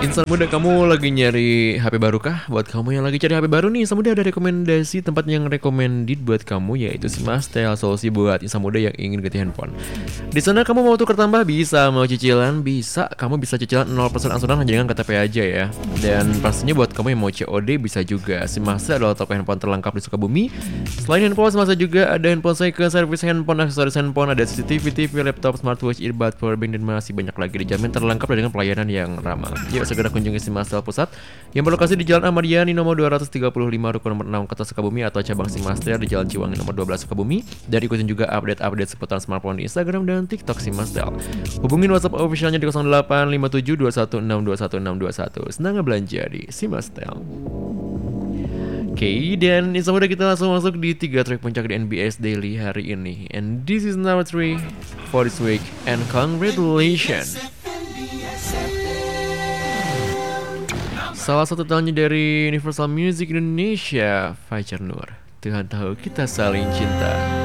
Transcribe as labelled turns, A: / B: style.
A: Insan muda, kamu lagi nyari HP baru kah? Buat kamu yang lagi cari HP baru nih, Insan muda ada rekomendasi tempat yang recommended buat kamu, yaitu Simastel, solusi buat insan muda yang ingin ganti handphone. Di sana kamu mau tukar tambah bisa, mau cicilan bisa, kamu bisa cicilan 0% angsuran hanya dengan KTP aja ya. Dan pastinya buat kamu yang mau COD bisa juga. Simastel adalah toko handphone terlengkap di Sukabumi. Selain handphone, Simastel juga ada handphone second, service handphone, aksesoris handphone, ada CCTV, TV, laptop, smartwatch, earbud, powerbank, dan masih banyak lagi, dijamin terlengkap dengan pelayanan yang ramah. Yuk segera kunjungi Simastel Pusat yang berlokasi di Jalan Ahmad Yani nomor 235 Rukun nomor 6 Kota Sukabumi, atau cabang Simastel di Jalan Ciwangi nomor 12 Sukabumi. Dan ikutin juga update-update seputar smartphone di Instagram dan TikTok Simastel. Hubungin WhatsApp officialnya di 085721621621. Senang belanja di Simastel. Oke, dan insya Allah kita langsung masuk di 3 track puncak di NBS Daily hari ini. And this is number 3 for this week. And congratulations. Salah satu talentnya dari Universal Music Indonesia, Fajar Nur. Tuhan tahu kita saling cinta.